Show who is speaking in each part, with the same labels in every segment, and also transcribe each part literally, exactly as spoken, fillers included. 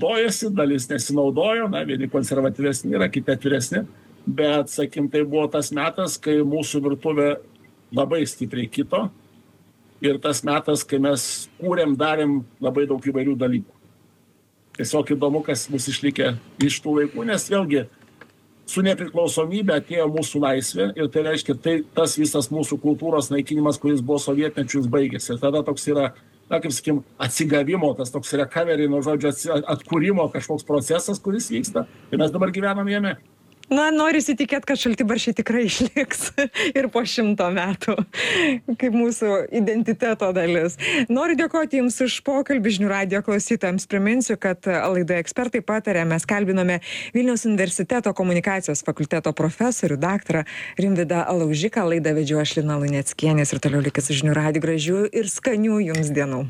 Speaker 1: tojasi, dalis nesinaudojo, na, vieni konservatyvesni yra, kiti atviresni, bet, sakim, tai buvo tas metas, kai mūsų virtuvė labai stipriai kito ir tas metas, kai mes kūrėm, darėm labai daug įvairių dalykų. Tiesiog įdomu, kas mus išlikė iš tų laikų, nes vėlgi su nepriklausomybė atėjo mūsų laisvė ir tai reiškia, tai tas visas mūsų kultūros naikinimas, kuris buvo sovietmečiu, jis baigėsi. Ir tada toks yra, na, kaip sakykim, atsigavimo, tas toks recovery, nuo žodžio atkūrimo kažkoks procesas, kuris vyksta. Ir mes dabar gyvenam jame.
Speaker 2: Na, noriu įsitikėti, kad šaltibarščiai tikrai išliks ir po šimto metų, kaip mūsų identiteto dalis. Noriu dėkoti Jums už pokalbį žinių radijo klausytojams. Priminsiu, kad laidoje Ekspertai pataria mes kalbinome Vilniaus universiteto komunikacijos fakulteto profesorių, daktarą Rimvydą Laužiką. Laidą vedžiau aš Lina Luneckienė ir toliau likit su žinių radiju. Gražių ir skanių Jums dienų.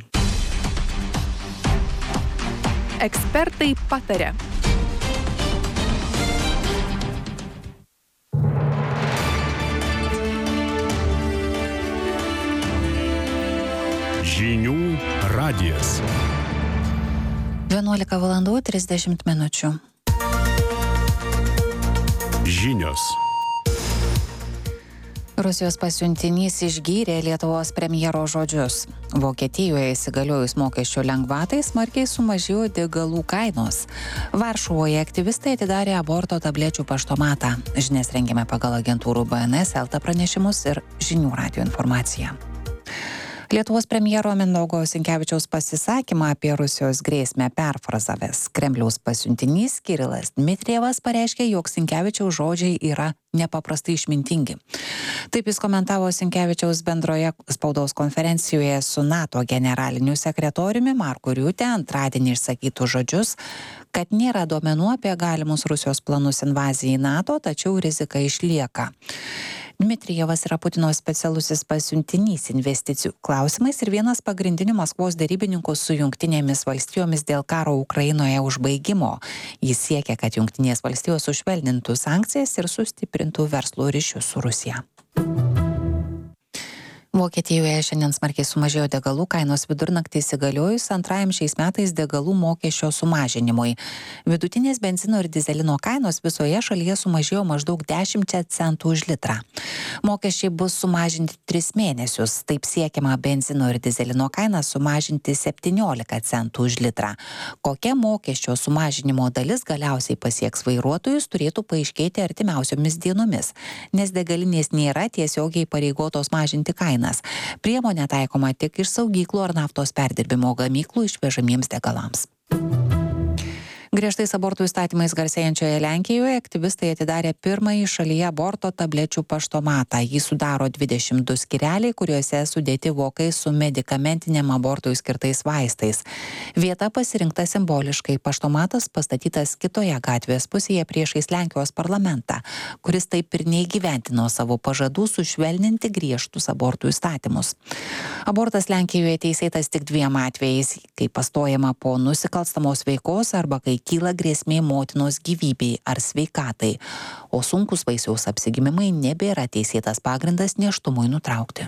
Speaker 3: Ekspertai pataria.
Speaker 4: Žinių radijas.
Speaker 5: vienuolika valandų trisdešimt minučių.
Speaker 4: Žinios.
Speaker 5: Rusijos pasiuntinys išgyrė Lietuvos premjero žodžius. Vokietijoje įsigaliojus mokesčio lengvatai smarkiai sumažėjo degalų kainos. Varšuvoje aktyvistai atidarė aborto tablečių paštomatą. Žinias rengėme pagal agentūrų B N S, Elta pranešimus ir žinių radijo informaciją. Lietuvos premjero Mindaugo Sinkevičiaus pasisakymą apie Rusijos grėsmę perfrazavęs Kremliaus pasiuntinys Kirilas Dmitrijevas pareiškė, jog Sinkevičiaus žodžiai yra nepaprastai išmintingi. Taip jis komentavo Sinkevičiaus bendroje spaudos konferencijoje su NATO generaliniu sekretoriumi Marku Riute antradienį išsakytų žodžius, kad nėra duomenų apie galimus Rusijos planus invazijai į NATO, tačiau rizika išlieka. Dmitrijevas yra Putino specialusis pasiuntinys investicijų klausimais ir vienas pagrindinių Maskvos derybininkų su Jungtinėmis valstijomis dėl karo Ukrainoje užbaigimo. Jis siekia, kad Jungtinės valstijos sušvelnintų sankcijas ir sustiprintų verslo ryšius su Rusija. Vokietijoje šiandien smarkiai sumažėjo degalų kainos vidurnaktį įsigaliojus antrajam šiais metais degalų mokesčio sumažinimui. Vidutinės benzino ir dizelino kainos visoje šalyje sumažėjo maždaug dešimt centų už litrą. Mokesčiai bus sumažinti tris mėnesius. Taip siekiama benzino ir dizelino kainą sumažinti septyniolika centų už litrą. Kokia mokesčio sumažinimo dalis galiausiai pasieks vairuotojus, turėtų paaiškėti artimiausiomis dienomis, nes degalinės nėra tiesiogiai pareigotos mažinti kainą. Priemonė taikoma tik iš saugyklų ar naftos perdirbimo gamyklų išvežamiems degalams. Griežtais abortų įstatymais garsėjančioje Lenkijoje aktyvistai atidarė pirmąjį šalyje aborto tablečių paštomatą. Jį sudaro dvidešimt du skyreliai, kuriuose sudėti vokai su medikamentiniam abortui skirtais vaistais. Vieta pasirinkta simboliškai. Paštomatas pastatytas kitoje gatvės pusėje priešais Lenkijos parlamentą, kuris taip ir neįgyventino savo pažadų sušvelninti griežtus abortų įstatymus. Abortas Lenkijoje teisėtas tik dviem atvejais, kai pastojama po nusikalstamos veikos arba kai kyla grėsmė motinos gyvybei ar sveikatai, o sunkus vaisiaus apsigimimai nebėra teisėtas pagrindas nėštumui nutraukti.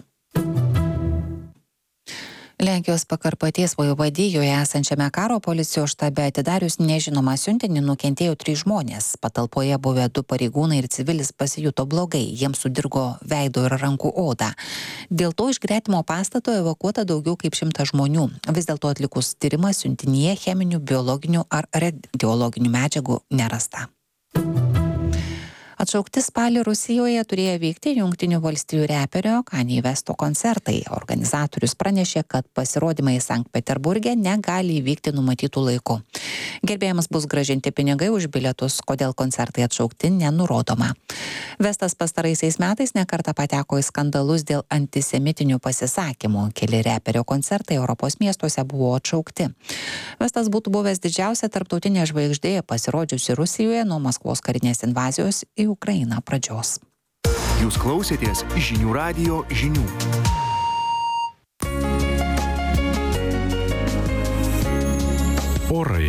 Speaker 5: Lenkijos Pakarpatės vaivadijoje esančiame karo policijos štabe atidarius nežinomą siuntinį nukentėjo trys žmonės. Patalpoje buvę du pareigūnai ir civilis pasijuto blogai, jiems sudirgo veido ir rankų odą. Dėl to iš gretimo pastato evakuota daugiau kaip šimtas žmonių. Vis dėlto atlikus tyrimą siuntinyje cheminių, biologinių ar radiologinių medžiagų nerasta. Atšaukti spalį Rusijoje turėjo vykti Jungtinių valstijų reperio Kanye Westo koncertai. Organizatorius pranešė, kad pasirodymai Sankt Peterburge negali įvykti numatytų laiku. Gerbėjams bus grąžinti pinigai už bilietus, kodėl koncertai atšaukti nenurodoma. Westas pastaraisiais metais nekartą pateko į skandalus dėl antisemitinių pasisakymų. Keli reperio koncertai Europos miestuose buvo atšaukti. Westas būtų buvęs didžiausia tarptautinė žvaigždė pasirodžiusi Rusijoje nuo Maskvos karinės invazijos į Ukrainą pradžios.
Speaker 4: Jūs klausėtės žinių radijo žinių. Orai.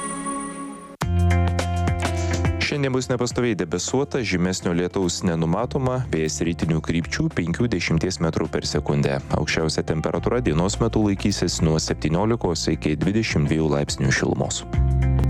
Speaker 6: Šiandien bus nepastoviai debesuota, žymesnio lietaus nenumatoma, vėjas rytinių krypčių penki dešimt metrų per sekundę. Aukščiausia temperatūra dienos metu laikysis nuo septyniolikos iki dvidešimt dviejų laipsnių šilumos.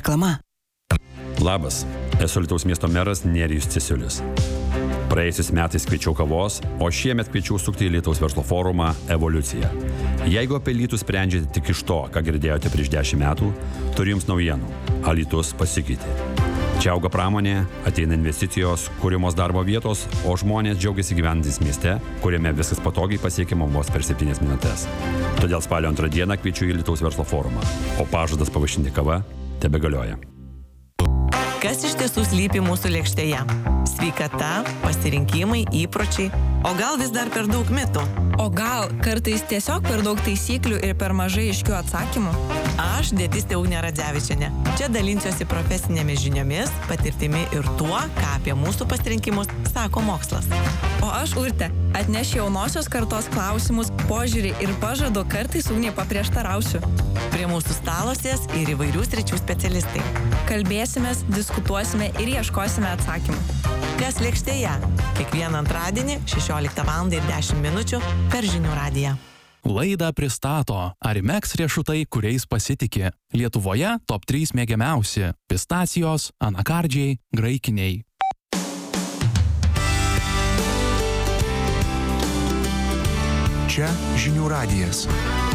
Speaker 7: Reklama.
Speaker 8: Labas, esu Alytaus miesto meras Nerijus Cesiulis. Praėjusiais metais kviečiau kavos, o šiemet kviečiau sukti į Alytaus verslo forumą Evoliucija. Jeigu apie Alytų sprendžiate tik iš to, ką girdėjote prieš dešimt metų, turiu jums naujienų. Alytus pasikeitė. Čia auga pramonė, ateina investicijos, kūrimos darbo vietos, o žmonės džiaugiasi gyvenantys mieste, kuriame viskas patogiai pasiekiama vos per septynias minutės. Todėl spalio antrą dieną kviečiu į Alytaus verslo forumą, o pažadas pavaišinti kava tebegalioja.
Speaker 9: Kas iš tiesų slypi mūsų lėkštėje? Sveikata, pasirinkimai, įpročiai, o gal vis dar per daug mitų?
Speaker 10: O gal kartais tiesiog per daug taisyklių ir per mažai aiškių atsakymų?
Speaker 9: Aš, dietistė Ugnė Radzevičienė. Čia dalinsiuosi profesinėmis žiniomis, patirtimi ir tuo, ką apie mūsų pasirinkimus sako mokslas.
Speaker 10: O aš, Urtė, atnešiu jaunosios kartos klausimus, požiūrį ir pažadu kartais Ugnė paprieštarausiu.
Speaker 9: Prie mūsų stalosės ir įvairių sričių specialistai.
Speaker 10: Kalbėsimės, diskutuosime ir ieškosime atsakymų.
Speaker 9: Kas lėkštėje? Kiekvieną antradienį šešioliktą valandą ir dešimt minučių per Žinių radiją.
Speaker 11: Laidą pristato Arimex riešutai, kuriais pasitiki. Lietuvoje top trys mėgiamiausi – pistacijos, anakardžiai, graikiniai.
Speaker 4: Čia Žinių radijas.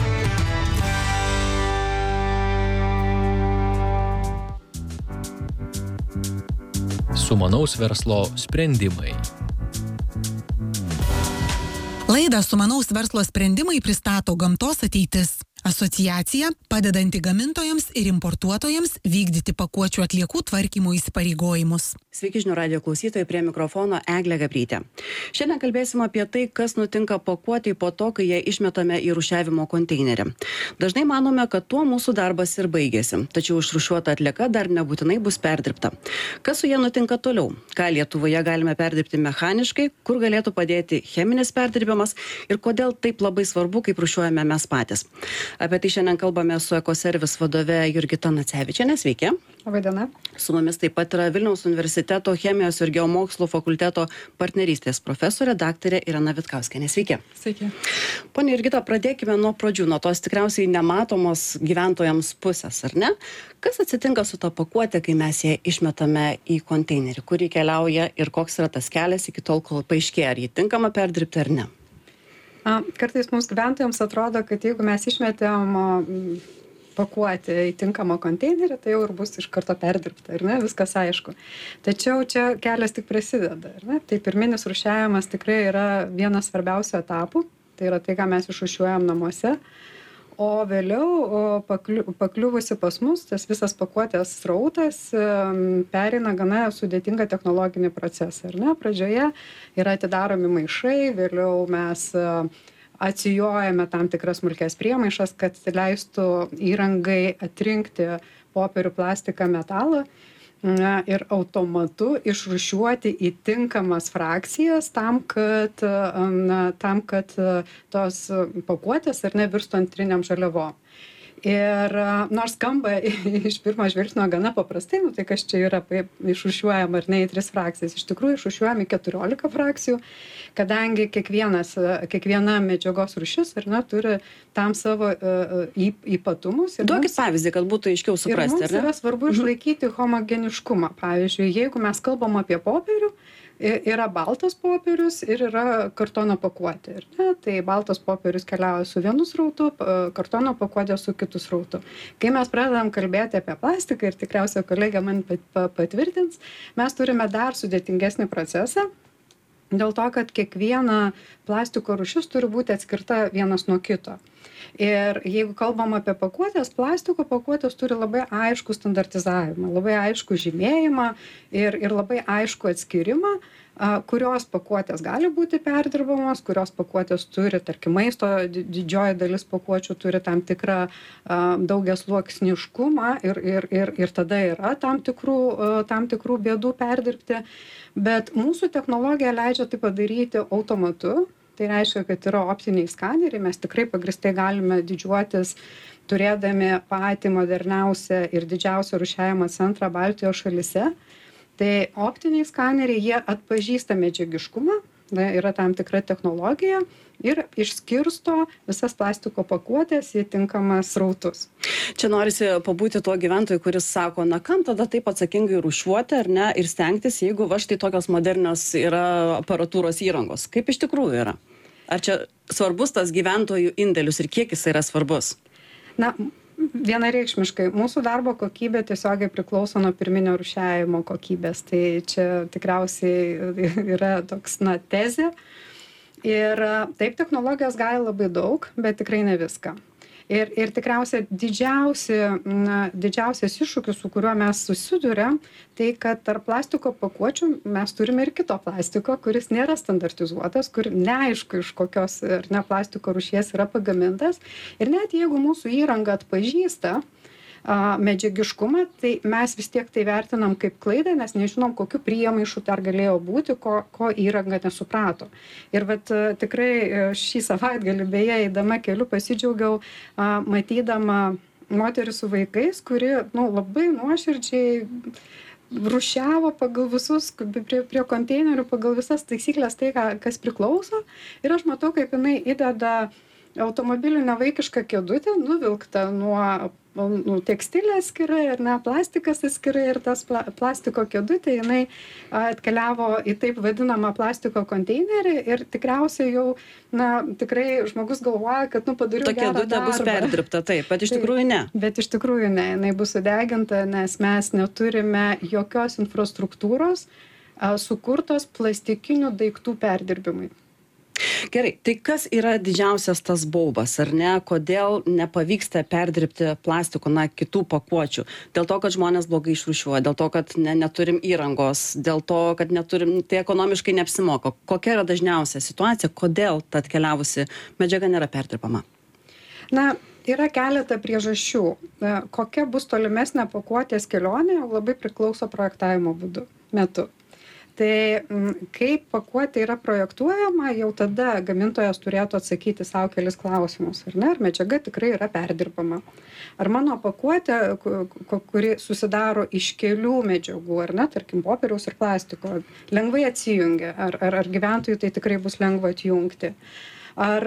Speaker 12: Sumanaus verslo sprendimai.
Speaker 7: Laidą Sumanaus verslo sprendimai pristato Gamtos ateitis. Asociacija, padedanti gamintojams ir importuotojams vykdyti pakuočių atliekų tvarkymo įsipareigojimus.
Speaker 13: Sveiki žinių radijo klausytojai, prie mikrofono Eglė Gabrytė. Šiandien kalbėsime apie tai, kas nutinka pakuotei po to, kai ją išmetame į rūšiavimo konteinerį. Dažnai manome, kad tuo mūsų darbas ir baigėsi, tačiau išrūšiuota atlieka dar nebūtinai bus perdirbta. Kas su ja nutinka toliau? Ką Lietuvoje galime perdirbti mechaniškai, kur galėtų padėti cheminis perdirbimas ir kodėl taip labai svarbu, kaip rūšiuojame mes patys. Apie tai šiandien kalbame su Ekoservis vadove Jurgita Nacevičienė. Sveiki.
Speaker 14: Labai diena.
Speaker 13: Su mumis taip pat yra Vilniaus universiteto chemijos ir geomokslų fakulteto partnerystės profesorė daktarė Irena Vitkauskienė. Sveiki.
Speaker 14: Sveiki.
Speaker 13: Pone Jurgita, pradėkime nuo pradžių, nuo tos tikriausiai nematomos gyventojams pusės, ar ne? Kas atsitinka su ta pakuotė, kai mes ją išmetame į konteinerį, kur ji keliauja ir koks yra tas kelias iki tol, kol paaiškėja, ar jį tinkama perdirbti ar ne?
Speaker 14: Kartais mums gyventojams atrodo, kad jeigu mes išmetėm pakuoti į tinkamą konteinerį, tai jau ir bus iš karto perdirbta, ar ne? Viskas aišku. Tačiau čia kelias tik prasideda, ar ne? Tai pirminis rūšiavimas tikrai yra vienas svarbiausių etapų. Tai yra tai, ką mes išrūšiuojam namuose. O vėliau pakliu, pakliuvusi pas mus, tas visas pakuotės srautas pereina gana sudėtingą technologinį procesą. Ar ne? Pradžioje yra atidaromi maišai, vėliau mes atsijojame tam tikras smulkės priemaišas, kad leistų įrangai atrinkti popierių, plastiką, metalą. Na, ir automatu išrūšiuoti į tinkamas frakcijas tam, kad, na, tam, kad tos pakuotės ar ne virstų antriniam žaliavom. Ir nors skamba iš pirmo žvilgsnio gana paprastai, nu, tai kas čia yra išrūšiuojama ar ne į tris frakcijas. Iš tikrųjų išrūšiuojami keturiolika frakcijų, kadangi kiekvienas, kiekviena medžiagos rūšis ar ne, turi tam savo uh, ypatumus.
Speaker 13: Duokit pavyzdį, kad būtų aiškiau suprasti.
Speaker 14: Ir mums yra svarbu išlaikyti homogeniškumą. Pavyzdžiui, jeigu mes kalbam apie popierių, yra baltas popierius ir yra kartono pakuotė. Ne? Tai baltas popierius keliauja su vienu srautu, kartono pakuotė su kitu srautu. Kai mes pradedam kalbėti apie plastiką, ir tikriausiai kolegė man patvirtins, mes turime dar sudėtingesnį procesą, dėl to, kad kiekviena plastiko rūšis turi būti atskirta vienas nuo kito. Ir jeigu kalbam apie pakuotės, plastiko pakuotės turi labai aiškų standartizavimą, labai aiškų žymėjimą ir, ir labai aiškų atskirimą, kurios pakuotės gali būti perdirbamos, kurios pakuotės turi, tarkim, maisto didžioji dalis pakuočių turi tam tikrą daugiasluoksniškumą ir, ir, ir, ir tada yra tam tikrų, tam tikrų bėdų perdirbti. Bet mūsų technologija leidžia tai padaryti automatu. Tai reiškia, kad yra optiniai skaneriai, mes tikrai pagrįstai galime didžiuotis turėdami patį moderniausią ir didžiausią rūšiavimo centrą Baltijos šalyse. Tai optiniai skaneriai, jie atpažįsta medžiagiškumą, yra tam tikra technologija ir išskirsto visas plastiko pakuotės į tinkamas srautus.
Speaker 13: Čia norisi pabūti tuo gyventoju, kuris sako, na kam tada taip atsakingai rūšiuoti, ar ne, ir stengtis, jeigu va štai tokios modernios yra aparatūros įrangos. Kaip iš tikrųjų yra? Ar čia svarbus tas gyventojų indėlius ir kiek jis yra svarbus?
Speaker 14: Na, vienareikšmiškai. Mūsų darbo kokybė tiesiogiai priklauso nuo pirminio rūšiavimo kokybės. Tai čia tikriausiai yra toks, na, tezė. Ir taip, technologijos gali labai daug, bet tikrai ne viską. Ir, ir tikriausiai didžiausi, na, didžiausias iššūkis, su kuriuo mes susiduriam, tai kad tarp plastiko pakuočių mes turime ir kito plastiko, kuris nėra standartizuotas, kur neaišku, iš kokios ar ne plastiko rūšies yra pagamintas. Ir net jeigu mūsų įranga atpažįsta a, medžiagiškumą, tai mes vis tiek tai vertinam kaip klaidą, nes nežinom, kokiu priemaišu dar galėjo būti, ko, ko įranga nesuprato. Ir vat tikrai šį savaitgalį beje eidama keliu pasidžiaugiau a, matydama moterį su vaikais, kuri, nu, labai nuoširdžiai rūšiavo pagal visus, prie, prie konteinerių, pagal visas taisyklės tai, ką, kas priklauso. Ir aš matau, kaip jinai įdeda automobilinę vaikišką kėdutę, nuvilktą nuo nu, tekstilės skirai ir ne plastikas skirai ir tas pla, plastiko kėdutė, jinai atkeliavo į taip vadinamą plastiko konteinerį ir tikriausiai jau, na, tikrai žmogus galvoja, kad, nu, padariau gerą darbą.
Speaker 13: Ta kėdutė bus perdirbta, taip, bet iš tikrųjų ne.
Speaker 14: Bet iš tikrųjų ne, jinai bus sudeginta, nes mes neturime jokios infrastruktūros a, sukurtos plastikinių daiktų perdirbimui.
Speaker 13: Gerai, tai kas yra didžiausias tas baubas, ar ne? Kodėl nepavyksta perdirbti plastiko, na, kitų pakuočių? Dėl to, kad žmonės blogai išrūšiuoja, dėl to, kad ne, neturim įrangos, dėl to, kad neturim, tai ekonomiškai neapsimoka. Kokia yra dažniausia situacija, kodėl ta atkeliavusi medžiaga nėra perdirbama?
Speaker 14: Na, yra keletą priežasčių. Kokia bus tolimesnė pakuotės kelionė, labai priklauso projektavimo būdu, metu. Tai kaip pakuotė yra projektuojama, jau tada gamintojas turėtų atsakyti savo kelis klausimus, ar ne, ar medžiaga tikrai yra perdirbama. Ar mano pakuotė, kuri susidaro iš kelių medžiagų, ar ne, tarkim, popieriaus ir plastiko, lengvai atsijungia, ar, ar, ar gyventojui tai tikrai bus lengva atjungti. Ar,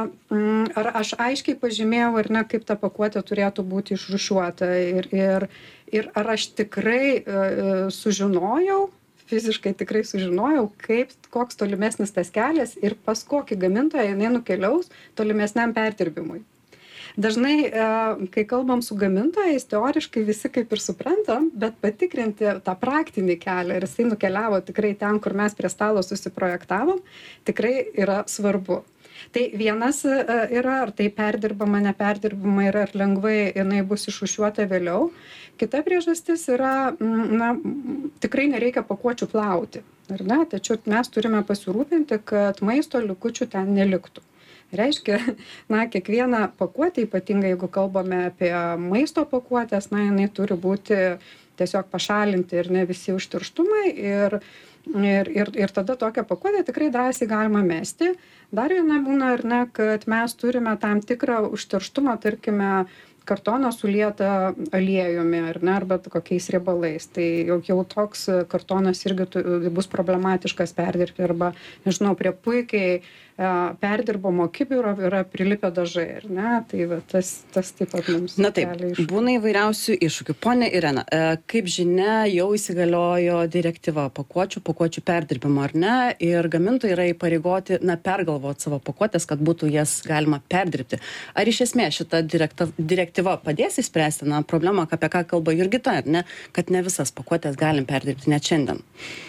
Speaker 14: ar aš aiškiai pažymėjau, ar ne, kaip ta pakuotė turėtų būti išrūšiuota ir, ir, ir ar aš tikrai uh, sužinojau, fiziškai tikrai sužinojau, kaip, koks tolimesnis tas kelias ir pas kokį gamintoją jinai nukeliaus tolimesniam perdirbimui. Dažnai, kai kalbam su gamintojais, teoriškai visi kaip ir suprantam, bet patikrinti tą praktinį kelią ir jisai nukeliavo tikrai ten, kur mes prie stalo susiprojektavom, tikrai yra svarbu. Tai vienas yra, ar tai perdirbama, neperdirbama yra, ar lengvai jinai bus išrūšiuota vėliau. Kita priežastis yra, na, tikrai nereikia pakuočių plauti, ar ne? Tačiau mes turime pasirūpinti, kad maisto likučių ten neliktų. Reiškia, na, kiekviena pakuotė, ypatingai jeigu kalbame apie maisto pakuotės, na, jinai turi būti tiesiog pašalinti ir ne visi užterštumai ir Ir, ir, ir tada tokią pakuotę tikrai drąsiai galima mesti. Dar viena būna, ar ne, kad mes turime tam tikrą užterštumą, tarkime, kartoną sulietą aliejumi, ar ne, arba kokiais riebalais. Tai jau, jau toks kartonas irgi bus problematiškas perdirbti, arba, nežinau, prie puikiai perdirbamo kibiro yra prilipę dažai, ar ne? Tai va, tas, tas taip pat mums
Speaker 13: Na taip, būna įvairiausių iššūkių. Pone Irena, kaip žinia, jau įsigaliojo direktyva pakuočių, pakuočių perdirbimo, ar ne? Ir gamintojai yra įpareigoti, na, pergalvoti savo pakuotės, kad būtų jas galima perdirbti. Ar iš esmės šita direkta, direktyva padės įspręsti, na, problemą, apie ką kalba Jurgita, ar ne? Kad ne visas pakuotės galim perdirbti net šiandien.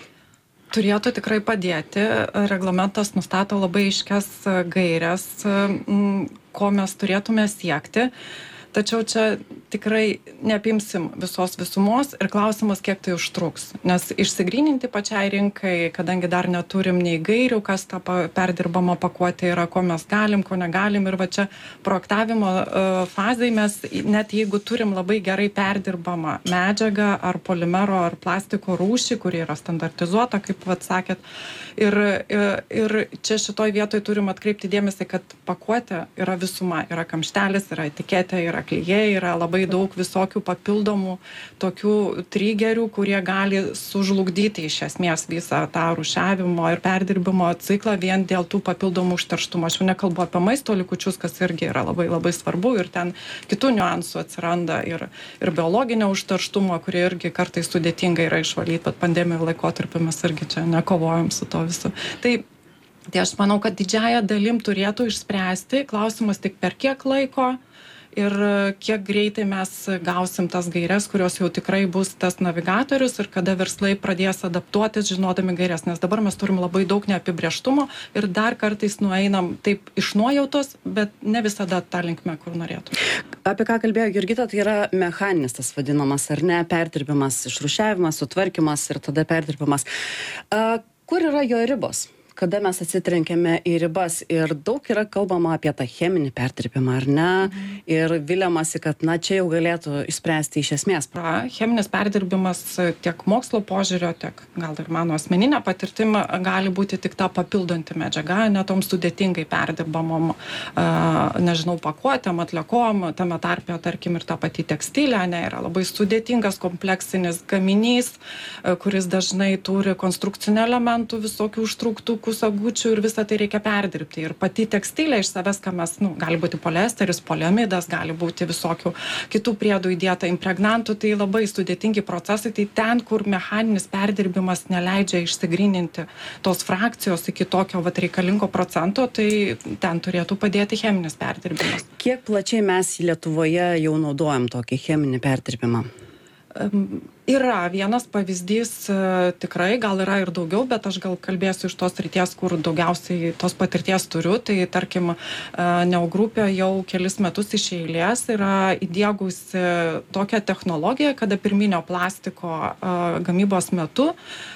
Speaker 15: Turėtų tikrai padėti. Reglamentas nustato labai aiškias gairias, ko mes turėtume siekti. Tačiau čia tikrai neapimsim visos visumos ir klausimas, kiek tai užtruks. Nes išsigryninti pačiai rinkai, kadangi dar neturim nei gairių, kas ta perdirbama pakuotė yra, ko mes galim, ko negalim. Ir va čia projektavimo fazai mes, net jeigu turim labai gerai perdirbamą medžiagą ar polimero ar plastiko rūšį, kuri yra standartizuota, kaip vat sakėt, ir, ir čia šitoj vietoj turim atkreipti dėmesį, kad pakuotė yra visuma, yra kamštelis, yra etiketė, yra klijai, yra labai labai daug visokių papildomų tokių trigerių, kurie gali sužlugdyti iš esmės visą tą rūšiavimo ir perdirbimo ciklą vien dėl tų papildomų užterštumų. Aš jau nekalbu apie maisto likučius, kas irgi yra labai labai svarbu ir ten kitų niuansų atsiranda ir, ir biologinio užterštumo, kurie irgi kartais sudėtinga yra išvalyti, bet pandemijų laikotarpiu mes irgi čia nekovojam su to visu. Tai Tai aš manau, kad didžiąją dalim turėtų išspręsti, klausimas tik per kiek laiko ir kiek greitai mes gausim tas gaires, kurios jau tikrai bus tas navigatorius ir kada verslai pradės adaptuotis, žinodami gaires, nes dabar mes turim labai daug neapibrėžtumo ir dar kartais nueinam taip iš nuojautos, bet ne visada tą linkme, kur norėtum.
Speaker 13: Apie ką kalbėjo Jurgita, tai yra mechaninis tas vadinamas, ar ne, perdirbimas, išrūšiavimas, sutvarkymas ir tada perdirbimas. A, kur yra jo ribos? Kada mes atsitrenkėme į ribas ir daug yra kalbama apie tą cheminį perdirbimą, ar ne? Mhm. Ir viliamasi, kad na, čia jau galėtų išspręsti iš esmės.
Speaker 15: Pra, cheminis perdirbimas tiek mokslo požiūrio, tiek gal ir mano asmeninė patirtima gali būti tik ta papildanti medžiaga, netom sudėtingai perdirbamom, uh, nežinau, pakuotėm, atliekom, tame tarpe, tarkim, ir ta pati tekstilė, ne, yra labai sudėtingas, kompleksinis gaminys, uh, kuris dažnai turi konstrukcinių elementų, visokių užtruktų sagučių ir visą tai reikia perdirbti. Ir pati tekstilė iš savęs, ką mes, nu, gali būti poliesteris, poliamidas, gali būti visokių kitų priedų įdėta impregnantų, tai labai sudėtingi procesai, tai ten, kur mechaninis perdirbimas neleidžia išsigryninti tos frakcijos iki tokio vat reikalingo procento, tai ten turėtų padėti cheminis perdirbimas.
Speaker 13: Kiek plačiai mes Lietuvoje jau naudojam tokį cheminį perdirbimą?
Speaker 15: Um, Yra vienas pavyzdys, tikrai, gal yra ir daugiau, bet aš gal kalbėsiu iš tos srities, kur daugiausiai tos patirties turiu. Tai tarkim, Neo grupė jau kelis metus iš eilės yra įdiegusi tokią technologiją, kada pirminio plastiko gamybos metu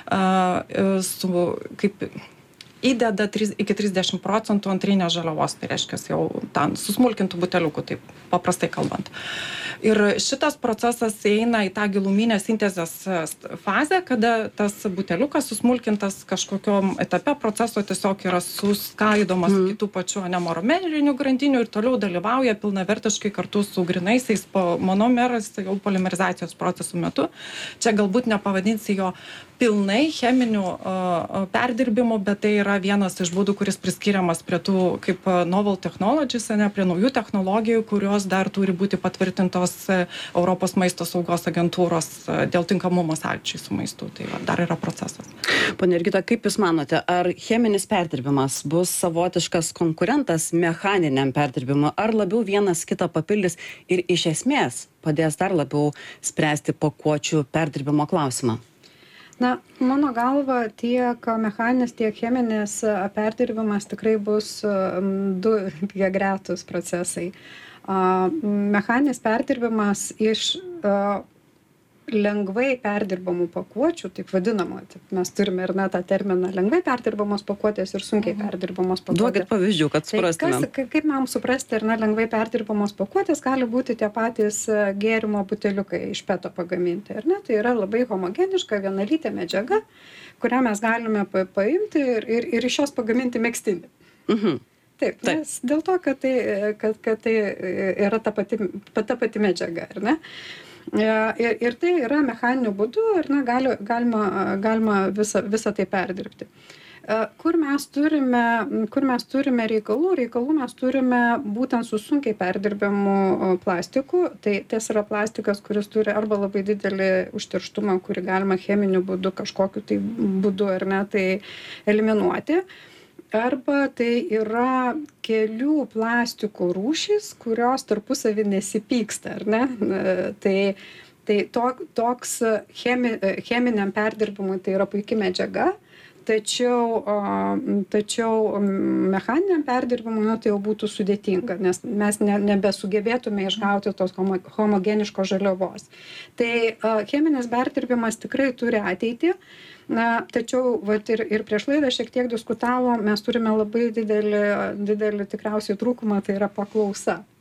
Speaker 15: su, kaip įdeda iki trisdešimt procentų antrinės žaliavos, tai reiškia jau ten susmulkintų buteliukų, taip paprastai kalbant. Ir šitas procesas eina į tą giluminę sintezės fazę, kada tas buteliukas susmulkintas kažkokiom etape proceso tiesiog yra suskaidomas mm. kitų pačių anemomerinių grandinių ir toliau dalyvauja pilnavertiškai kartu su grinaisiais monomerais jau polimerizacijos procesų metu. Čia galbūt nepavadinsi jo pilnai cheminių uh, perdirbimų, bet tai yra vienas iš būdų, kuris priskiriamas prie tų kaip novel technologies, ne, prie naujų technologijų, kurios dar turi būti patvirtintos Europos maisto saugos agentūros dėl tinkamumo sąlyčiai su maistu. Tai va, dar yra procesas.
Speaker 13: Pone Jurgita, kaip Jūs manote, ar cheminis perdirbimas bus savotiškas konkurentas mechaniniam perdirbimui, ar labiau vienas kitą papildys ir iš esmės padės dar labiau spręsti pakuočių perdirbimo klausimą?
Speaker 14: Na, mano galva, tiek mechaninis, tiek cheminis perdirbimas tikrai bus du lygiagretūs procesai. Mechaninis perdirbimas iš lengvai perdirbamų pakuočių, taip vadinamo, taip mes turime ir na, tą terminą lengvai perdirbamos pakuotės ir sunkiai perdirbamos pakuotės.
Speaker 13: Duokit pavyzdžių, kad suprastumėm.
Speaker 14: Tai kas, kaip mums suprasti, ir na, lengvai perdirbamos pakuotės gali būti tie patys gėrimo buteliukai iš peto pagaminti, ar ne? Tai yra labai homogeniška, vienalytė medžiaga, kurią mes galime pa paimti ir, ir, ir iš jos pagaminti megztinį.
Speaker 13: Mhm.
Speaker 14: Taip,
Speaker 13: Taip.
Speaker 14: Nes dėl to, kad tai, kad, kad tai yra ta pati, ta pati medžiaga, ar ne? Ir, ir tai yra mechaniniu būdu ir na, gali, galima, galima visą, visą tai perdirbti. Kur mes, turime, kur mes turime reikalų? Reikalų mes turime būtent su sunkiai perdirbiamu plastiku. Tai tas yra plastikas, kuris turi arba labai didelį užterštumą, kurį galima cheminiu būdu, kažkokiu tai būdu ar ne, tai eliminuoti. Arba tai yra kelių plastikų rūšys, kurios tarpusavy nesipyksta, ar ne? Tai, tai to, toks chemi, cheminiam perdirbimui tai yra puikia medžiaga, tačiau, tačiau mechaniniam perdirbimui nu, tai jau būtų sudėtinga, nes mes ne, nebesugebėtume išgauti tos homo, homogeniškos žaliavos. Tai cheminis perdirbimas tikrai turi ateitį. Na, tačiau vat, ir, ir prieš laidą šiek tiek diskutavo, mes turime labai didelį, didelį tikriausiai trūkumą, tai yra paklausa.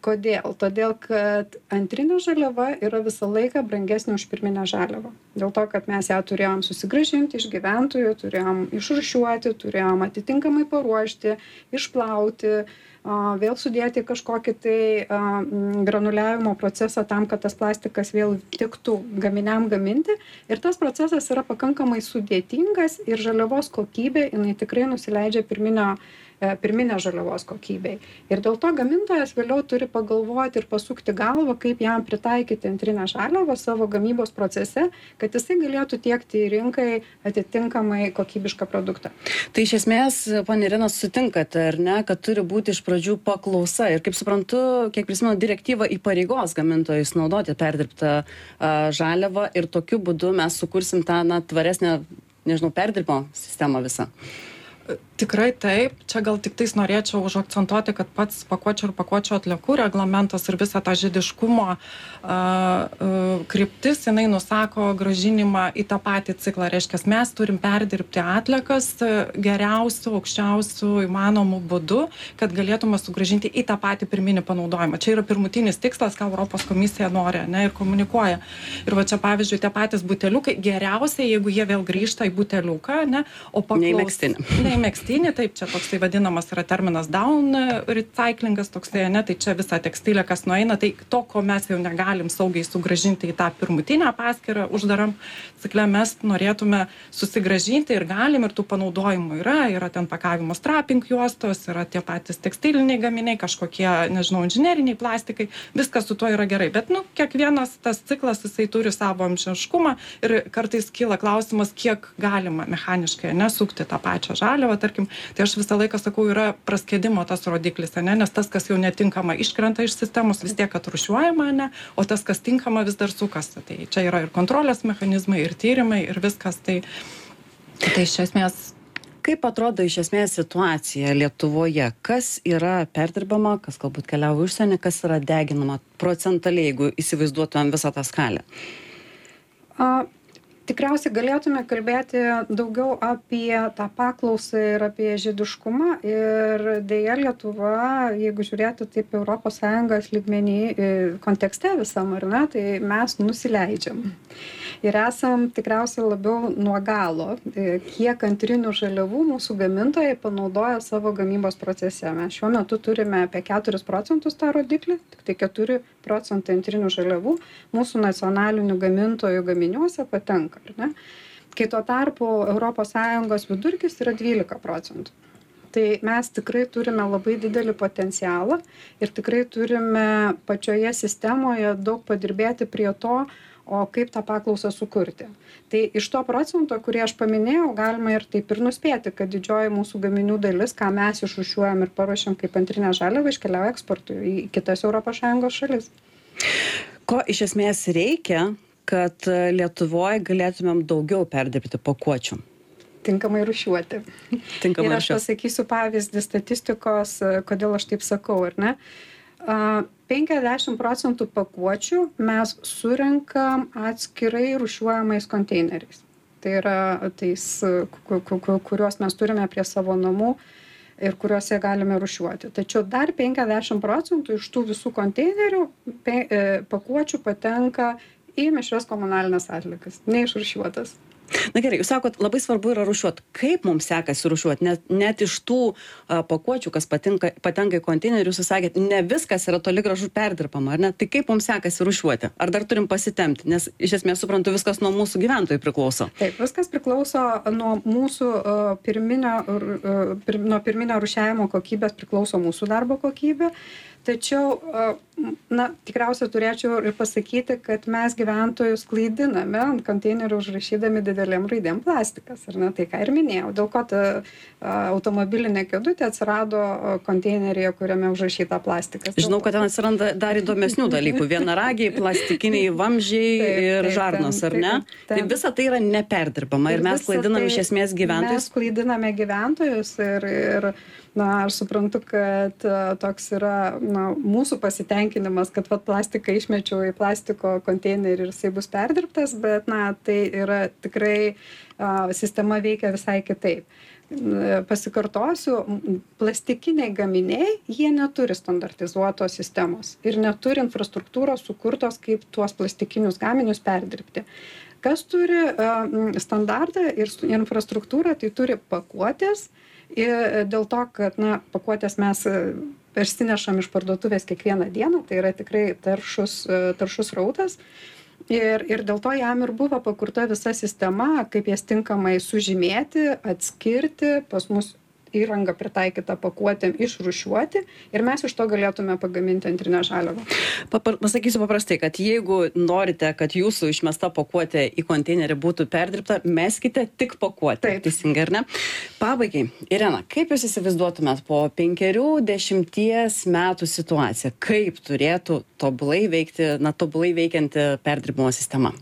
Speaker 14: Kodėl? Todėl, kad antrinė žaliava yra visą laiką brangesnė už pirminę žaliavą. Dėl to, kad mes ją turėjom susigrąžinti iš gyventojų, turėjom išrūšiuoti, turėjom atitinkamai paruošti, išplauti, vėl sudėti kažkokį tai granuliavimo procesą tam, kad tas plastikas vėl tiktų gaminiam gaminti. Ir tas procesas yra pakankamai sudėtingas ir žaliavos kokybė, jinai tikrai nusileidžia pirminio pirminė žaliavos kokybei. Ir dėl to gamintojas vėliau turi pagalvoti ir pasukti galvą, kaip jam pritaikyti antrinę žaliavą savo gamybos procese, kad jisai galėtų tiekti į rinkai atitinkamai kokybišką produktą.
Speaker 13: Tai iš esmės, ponia Irena, sutinkate, ar ne, kad turi būti iš pradžių paklausa. Ir kaip suprantu, kiek prisimenu, direktyva įpareigos gamintojus naudoti perdirbtą a, žaliavą ir tokiu būdu mes sukursim tą na, tvaresnę, nežinau, perdirbimo sistemą visą.
Speaker 15: Tikrai taip. Čia gal tik tais norėčiau užakcentuoti, kad pats pakuočių ir pakuočių atliekų reglamentas ir visą tą žiediškumo a, a, kryptis, jinai nusako grąžinimą į tą patį ciklą. Reiškia, mes turim perdirbti atliekas geriausių, aukščiausių įmanomų būdų, kad galėtume sugrąžinti į tą patį pirminį panaudojimą. Čia yra pirmutinis tikslas, ką Europos komisija nori, ne, ir komunikuoja. Ir va čia, pavyzdžiui, tie patys buteliukai, geriausiai, jeigu jie vėl grįžta į buteliuką, ne, o paklaus...
Speaker 13: Ne į megztinį.
Speaker 15: Ne į megztinį. Taip, čia toksai vadinamas yra terminas down recyclingas, toksai, ne, tai čia visa tekstilė, kas nueina, tai to, ko mes jau negalim saugiai sugrąžinti į tą pirmutinę paskirą uždaram cikle, mes norėtume susigrąžinti ir galim, ir tų panaudojimų yra, yra ten pakavimo strapping juostos, yra tie patys tekstiliniai gaminiai, kažkokie, nežinau, inžineriniai plastikai, viskas su tuo yra gerai, bet, nu, kiekvienas tas ciklas, jisai turi savo amžiškumą ir kartais kyla klausimas, kiek galima mechaniškai nesukti tą pačią žaliavą, tarkim. Tai aš visą laiką sakau, yra praskėdimo tas rodiklis, ne? Nes tas, kas jau netinkama, iškrenta iš sistemos, vis tiek atrūšiuojama, ne? O tas, kas tinkama, vis dar sukasi. Tai čia yra ir kontrolės mechanizmai, ir tyrimai, ir viskas. Tai, tai iš esmės...
Speaker 13: Kaip atrodo iš esmės situacija Lietuvoje? Kas yra perdirbama, kas galbūt keliauja užsienį, kas yra deginama procentaliai, jeigu įsivaizduotumėm visą tą skalę?
Speaker 14: A... Tikriausiai galėtume kalbėti daugiau apie tą paklausą ir apie žiediškumą ir dėja Lietuva, jeigu žiūrėtų taip Europos Sąjungos lygmenį kontekste visam, ar ne, tai mes nusileidžiam. Ir esam tikriausiai labiau nuo galo, kiek antrinių žaliavų mūsų gamintojai panaudoja savo gamybos procese. Mes šiuo metu turime apie keturis procentus tą rodiklį, tik tai keturi procentai antrinių žaliavų mūsų nacionalinių gamintojų gaminiuose patenka. Ar ne? Kai tuo tarpu Europos Sąjungos vidurkis yra dvylika procentų. Tai mes tikrai turime labai didelį potencialą ir tikrai turime pačioje sistemoje daug padirbėti prie to, o kaip tą paklausą sukurti. Tai iš to procento, kurį aš paminėjau, galima ir taip ir nuspėti, kad didžioji mūsų gaminių dalis, ką mes išrūšiuojam ir paruošiam kaip antrinę žaliavą, iškeliauja eksportui į kitas Europos Sąjungos šalis.
Speaker 13: Ko iš esmės reikia, kad Lietuvoje galėtumėm daugiau perdirbti pakuočių?
Speaker 14: Tinkamai rūšiuoti.
Speaker 13: Tinkamai
Speaker 14: ir aš pasakysiu pavyzdį statistikos, kodėl aš taip sakau, ar ne? penkiasdešimt procentų pakuočių mes surenkam atskirai rūšiuojamais konteineriais. Tai yra tais, kuriuos mes turime prie savo namų ir kuriuose galime rūšiuoti. Tačiau dar penkiasdešimt procentų iš tų visų konteinerių pakuočių patenka į mišrias komunalinės atliekas, neišrūšiuotas.
Speaker 13: Na gerai, jūs sakot, labai svarbu yra rūšiuoti. Kaip mums sekasi rūšiuoti? Net, net iš tų a, pakuočių, kas patinka, patenka į konteinerius, jūs sakėt, ne viskas yra toli gražu perdirbama, ar ne? Tai kaip mums sekasi rūšiuoti? Ar dar turim pasitempti? Nes iš esmės suprantu, viskas nuo mūsų gyventojų priklauso.
Speaker 14: Taip, viskas priklauso nuo mūsų uh, pirminio, uh, pir, nuo pirminio rūšiavimo kokybės priklauso mūsų darbo kokybė. Tačiau, na, tikriausiai turėčiau ir pasakyti, kad mes gyventojus klaidiname ant konteinerių užrašydami didelėm raidėm plastikas, ar ne? Tai ką ir minėjau, dėl ko ta automobilinė kėdutė atsirado konteineryje, kuriame užrašyta plastikas.
Speaker 13: Žinau, kad ten atsiranda dar įdomesnių dalykų, vienaragiai, plastikiniai vamzdžiai taip, ir taip, žarnos, ar ne? Taip, taip. Tai visa tai yra neperdirbama ir, ir mes klaidiname tai, iš esmės gyventojus.
Speaker 14: Mes klaidiname gyventojus ir, ir na, aš suprantu, kad toks yra na, mūsų pasitenkinimas, kad vat, plastiką išmečiau į plastiko konteinerį ir jisai bus perdirbtas, bet na, tai yra tikrai a, sistema veikia visai kitaip. pasikartosiu, plastikiniai gaminiai, jie neturi standartizuotos sistemos ir neturi infrastruktūros sukurtos, kaip tuos plastikinius gaminius perdirbti. Kas turi standartą ir infrastruktūrą, tai turi pakuotės, ir dėl to, kad na, pakuotės mes persinešam iš parduotuvės kiekvieną dieną, tai yra tikrai taršus, taršus rautas. Ir, ir dėl to jam ir buvo pakurta visa sistema, kaip jas tinkamai sužymėti, atskirti, pas mus įranga pritaikyta pakuotėm išrūšiuoti ir mes iš to galėtume pagaminti antrinę žaliavą.
Speaker 13: Pasakysiu paprastai, kad jeigu norite, kad jūsų išmesta pakuotė į konteinerį būtų perdirbta, meskite tik pakuotę. Taip. Teisingai, ar ne? Pabaigai, Irena, kaip jūs įsivaizduotumėt po penkerių, dešimties metų situaciją, kaip turėtų tobulai veikti, na, tobulai veikianti perdirbimo sistema?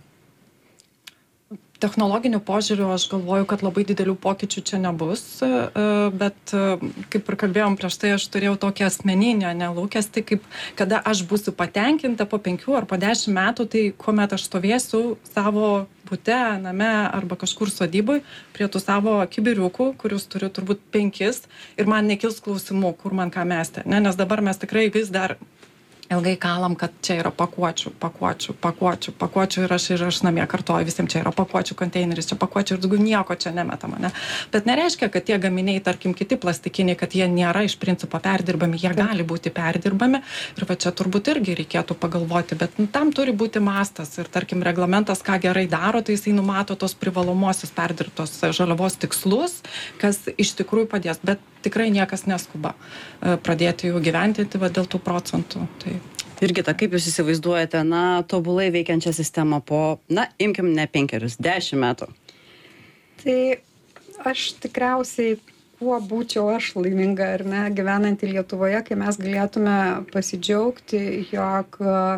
Speaker 15: Technologiniu požiūriu aš galvoju, kad labai didelių pokyčių čia nebus, bet kaip ir kalbėjom prieš tai, aš turėjau tokią asmeninę nelūkestį, kaip kada aš būsiu patenkinta po penkių ar po dešimt metų, tai kuomet aš stovėsiu savo bute, name arba kažkur sodyboj prie tų savo kibiriukų, kurius turiu turbūt penkis ir man nekils klausimų, kur man ką mesti, ne? Nes dabar mes tikrai vis dar ilgai kalam, kad čia yra pakuočių, pakuočių, pakuočių, pakuočių ir aš ir aš namie kartoju visiems, čia yra pakuočių konteineris, čia pakuočių ir daugiau nieko čia nemetama, ne? Bet nereiškia, kad tie gaminiai, tarkim, kiti plastikiniai, kad jie nėra iš principo perdirbami, jie gali būti perdirbami ir va čia turbūt irgi reikėtų pagalvoti, bet nu, tam turi būti mastas ir tarkim reglamentas, ką gerai daro, tai jisai numato tos privalomosios perdirbtos žaliavos tikslus, kas iš tikrųjų padės, bet tikrai niekas neskuba pradėti jų gyventinti va, dėl tų procentų. Tai
Speaker 13: Jurgita, kaip jūs įsivaizduojate, na, tobulai veikiančią sistemą po, na, imkim ne penkerius, dešimt metų?
Speaker 14: Tai aš tikriausiai, kuo būčiau aš laiminga, ar ne, gyvenantį Lietuvoje, kai mes galėtume pasidžiaugti, jog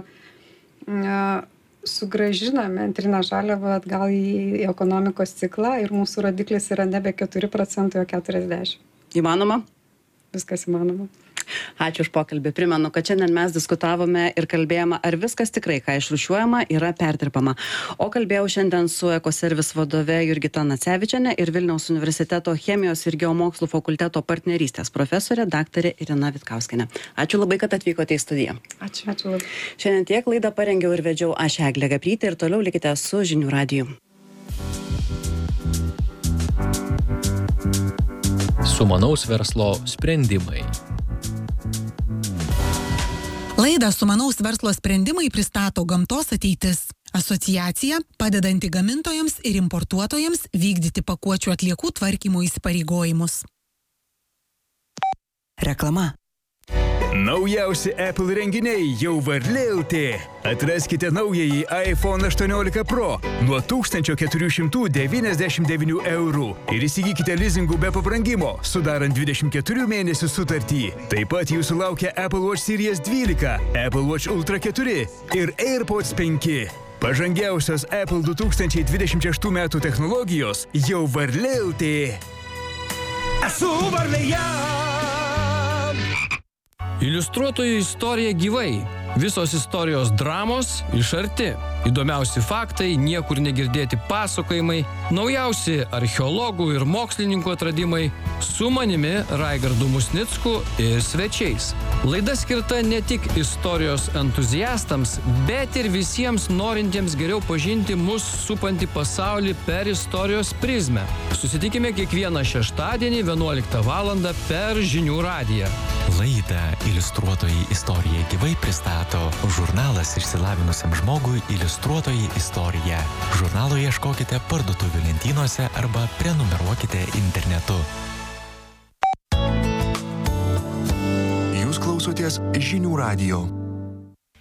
Speaker 14: na, sugrąžiname antrinę žaliavą atgal į ekonomikos ciklą ir mūsų rodiklis yra nebe keturi procentai, o keturiasdešimt.
Speaker 13: Įmanoma?
Speaker 14: Viskas įmanoma.
Speaker 13: Ačiū už pokalbį. Primenu, kad šiandien mes diskutavome ir kalbėjome, ar viskas tikrai, ką išrūšiuojama, yra perdirbama. O kalbėjau šiandien su Ekoservis vadove Jurgita Nacevičienė ir Vilniaus universiteto chemijos ir geomokslų fakulteto partnerystės profesorė daktarė Irena Vitkauskienė. Ačiū labai, kad atvykote į studiją.
Speaker 14: Ačiū. Ačiū labai.
Speaker 13: Šiandien tiek laidą parengiau ir vedžiau aš Eglė Gaprytė ir toliau likite su Žinių radiju.
Speaker 12: Sumanaus verslo sprendimai.
Speaker 7: Laidą Sumanaus verslo sprendimai pristato Gamtos ateitis. Asociacija, padedanti gamintojams ir importuotojams vykdyti pakuočių atliekų tvarkymo įsipareigojimus.
Speaker 16: Reklama. Naujausi Apple renginiai jau Varlė L T. Atraskite naująjį iPhone aštuoniolika Pro nuo tūkstančio keturių šimtų devyniasdešimt devynių eurų ir įsigykite lizingų be pabrangimo, sudarant dvidešimt keturių mėnesių sutartį. Taip pat jūsų laukia Apple Watch Series dvylika, Apple Watch Ultra keturi ir AirPods penki. Pažangiausios Apple du tūkstančiai dvidešimt šeštų metų technologijos jau Varlė L T. Esu Varlėje!
Speaker 12: Iliustruotojų istorija gyvai. Visos istorijos dramos iš arti. Įdomiausi faktai, niekur negirdėti pasakojimai, naujausi archeologų ir mokslininkų atradimai su manimi Raigardu Musnicku ir svečiais. Laida skirta ne tik istorijos entuziastams, bet ir visiems norintiems geriau pažinti mus supantį pasaulį per istorijos prizmę. Susitikime kiekvieną šeštadienį vienuoliktą valandą per Žinių radiją.
Speaker 17: Laidą Iliustruotojai istorija gyvai pristato žurnalas išsilavinusiam žmogui Iliustruotojai istorija. Žurnalo ieškokite parduotuvių lentynose arba prenumeruokite internetu.
Speaker 4: Jūs klausotės Žinių radijo.